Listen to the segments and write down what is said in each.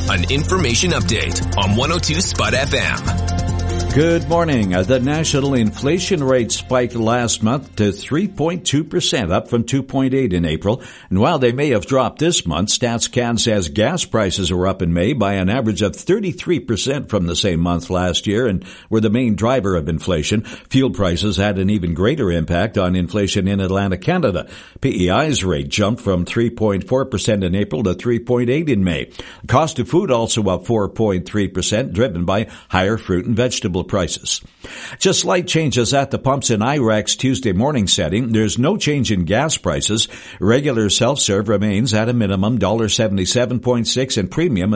an information update on 102 Spot FM. Good morning. The national inflation rate spiked last month to 3.2%, up from 2.8 in April. And while they may have dropped this month, StatsCan says gas prices were up in May by an average of 33% from the same month last year and were the main driver of inflation. Fuel prices had an even greater impact on inflation in Atlantic Canada. PEI's rate jumped from 3.4% in April to 3.8 in May. The cost of food also up 4.3%, driven by higher fruit and vegetable prices. Just slight changes at the pumps in IREX Tuesday morning setting. There's no change in gas prices. Regular self-serve remains at a minimum $1.77.6 and premium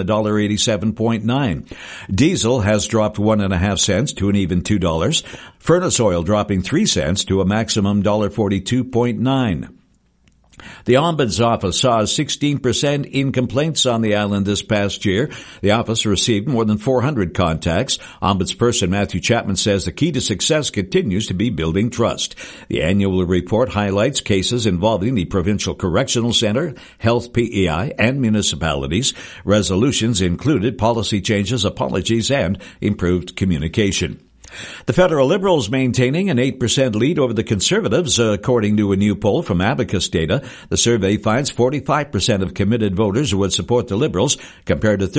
$1.87.9. Diesel has dropped 1.5 cents to an even $2. Furnace oil dropping 3 cents to a maximum $1.42.9. The Ombuds Office saw a 16% in complaints on the island this past year. The office received more than 400 contacts. Ombudsperson Matthew Chapman says the key to success continues to be building trust. The annual report highlights cases involving the Provincial Correctional Centre, Health PEI, and municipalities. Resolutions included policy changes, apologies, and improved communication. The federal Liberals maintaining an 8% lead over the Conservatives, according to a new poll from Abacus data. The survey finds 45% of committed voters would support the Liberals, compared to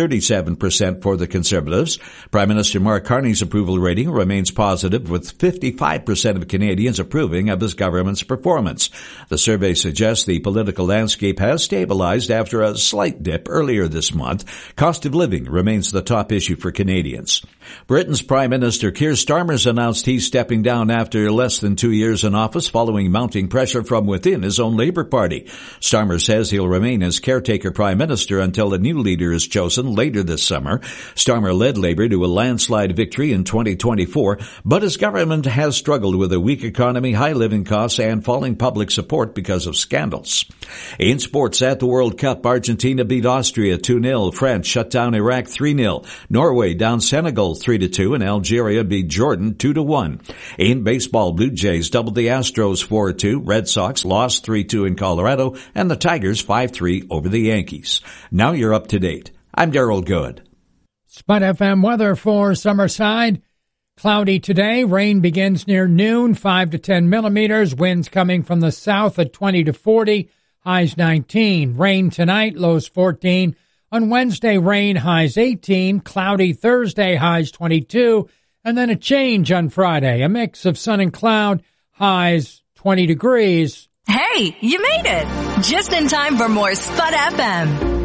37% for the Conservatives. Prime Minister Mark Carney's approval rating remains positive, with 55% of Canadians approving of his government's performance. The survey suggests the political landscape has stabilized after a slight dip earlier this month. Cost of living remains the top issue for Canadians. Britain's Prime Minister Keir Starmer's announced he's stepping down after less than 2 years in office following mounting pressure from within his own Labour Party. Starmer says he'll remain as caretaker Prime Minister until a new leader is chosen later this summer. Starmer led Labour to a landslide victory in 2024, but his government has struggled with a weak economy, high living costs, and falling public support because of scandals. In sports, at the World Cup, Argentina beat Austria 2-0. France shut down Iraq 3-0. Norway down Senegal 3-2, and Algeria beat Jordan 2-1. In baseball, Blue Jays doubled the Astros 4-2. Red Sox lost 3-2 in Colorado, and the Tigers 5-3 over the Yankees. Now you're up to date. I'm Darrell Good. Spot FM weather for Summerside. Cloudy today. Rain begins near noon, 5 to 10 millimeters. Winds coming from the south at 20 to 40. Highs 19. Rain tonight, lows 14. On Wednesday, rain, highs 18. Cloudy Thursday, highs 22. And then a change on Friday. A mix of sun and cloud, highs 20 degrees. Hey, you made it! Just in time for more Spot FM.